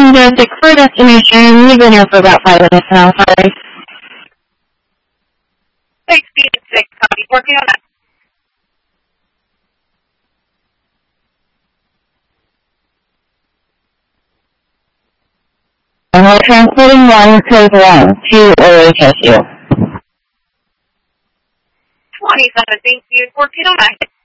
in the decor destination. We've been here for about 5 minutes now, sorry. 6 copy, working on that. And we're transporting one code 1 to OHSU. 27, thank you. Working on that.